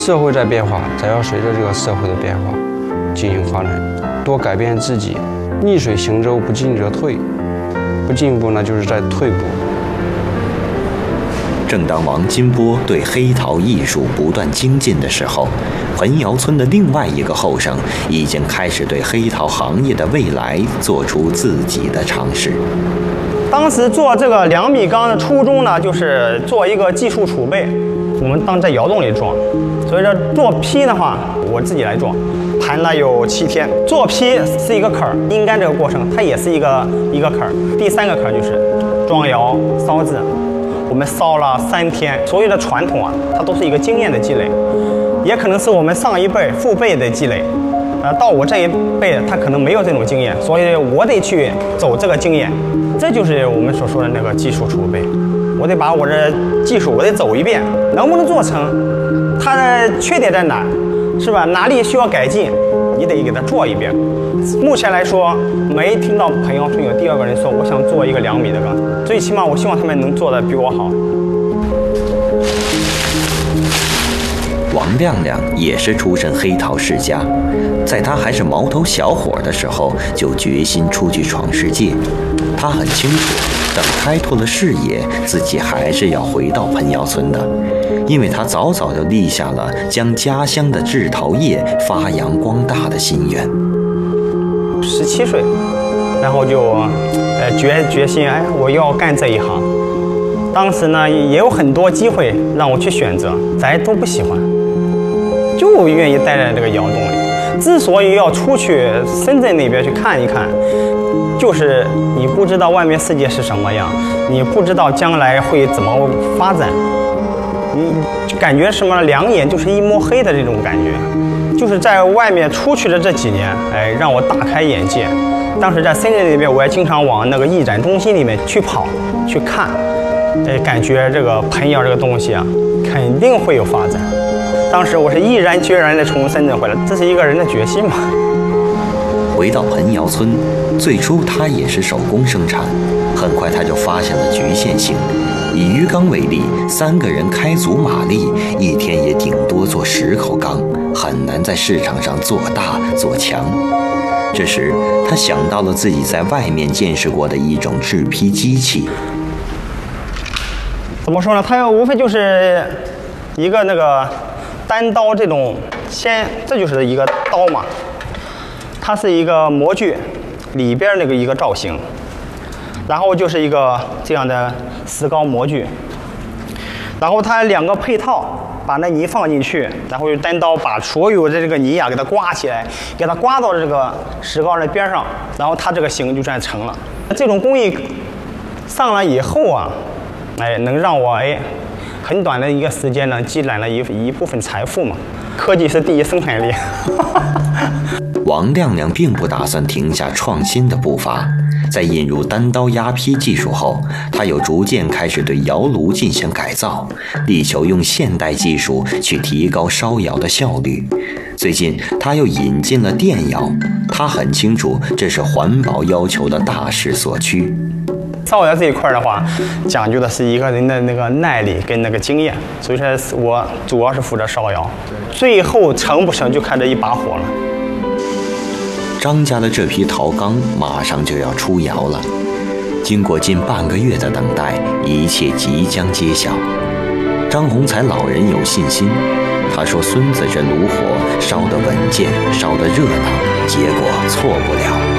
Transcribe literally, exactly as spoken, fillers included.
社会在变化，咱要随着这个社会的变化进行发展，多改变自己。逆水行舟，不进则退，不进步呢就是在退步。 正当王金波对黑陶艺术不断精进的时候，彭窑村的另外一个后生已经开始对黑陶行业的未来做出自己的尝试。 当时做这个两米缸的初衷呢，就是做一个技术储备。我们当在窑洞里装，所以说做坯的话，我自己来装，盘了有七天。做坯是一个坎儿，阴干这个过程它也是一个一个坎儿。第三个坎儿就是装窑烧制，我们烧了三天。所有的传统啊，它都是一个经验的积累，也可能是我们上一辈父辈的积累。呃，到我这一辈，他可能没有这种经验，所以我得去走这个经验。这就是我们所说的那个技术储备。我得把我这技术我得走一遍，能不能做成，它的缺点在哪，是吧？哪里需要改进，你得给它做一遍。目前来说，没听到彭窑村有第二个人说我想做一个两米的缸，最起码我希望他们能做得比我好。 王亮亮也是出身黑陶世家，在他还是毛头小伙的时候，就决心出去闯世界。他很清楚，等开拓了视野，自己还是要回到彭窑村的，因为他早早就立下了将家乡的制陶业发扬光大的心愿。 十七岁，然后就呃决决心，哎，我要干这一行。当时呢，也有很多机会让我去选择，咱都不喜欢，就愿意待在这个窑洞里。之所以要出去深圳那边去看一看，就是你不知道外面世界是什么样，你不知道将来会怎么发展，你感觉什么两眼就是一摸黑的这种感觉。就是在外面出去的这几年，哎，让我大开眼界。当时在深圳那边，我也经常往那个艺展中心里面去跑去看，哎，感觉这个彭窑这个东西啊，肯定会有发展。当时我是毅然决然的从深圳回来，这是一个人的决心嘛。 回到彭窑村，最初他也是手工生产，很快他就发现了局限性。以鱼缸为例，三个人开足马力，一天也顶多做十口缸，很难在市场上做大做强。这时，他想到了自己在外面见识过的一种制坯机器。 怎么说呢？它无非就是一个那个单刀这种，先这就是一个刀嘛，它是一个模具里边那个一个造型，然后就是一个这样的石膏模具，然后它两个配套，把那泥放进去，然后用单刀把所有的这个泥呀、啊、给它刮起来，给它刮到这个石膏的边上，然后它这个形就算成了。这种工艺上来以后啊，哎，能让我哎很短的一个时间呢积攒了一一部分财富嘛。科技是第一生产力。 王亮亮并不打算停下创新的步伐。在引入单刀压坯技术后，他又逐渐开始对窑炉进行改造，力求用现代技术去提高烧窑的效率。最近，他又引进了电窑，他很清楚这是环保要求的大势所趋。 烧窑这一块的话，讲究的是一个人的那个耐力跟那个经验，所以说我主要是负责烧窑，最后成不成就看这一把火了。 张家的这批陶缸马上就要出窑了，经过近半个月的等待，一切即将揭晓。张洪才老人有信心，他说孙子这炉火烧得稳健，烧得热闹，结果错不了。